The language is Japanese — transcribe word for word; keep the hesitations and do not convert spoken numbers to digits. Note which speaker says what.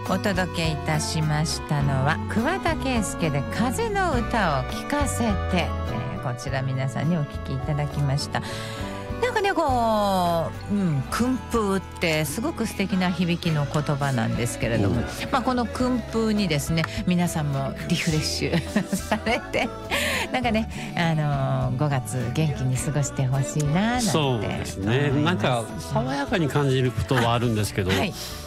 Speaker 1: お届けいたしましたのは桑田佳祐で風の歌を聞かせて、えー、こちら皆さんにお聞きいただきました。なんかねこう、うん、訓風ってすごく素敵な響きの言葉なんですけれども、まあ、この訓風にですね皆さんもリフレッシュされてなんかね、あのー、ごがつ元気に過ごしてほしいななんて。
Speaker 2: そうですね、なんか爽やかに感じることはあるんですけど、はい、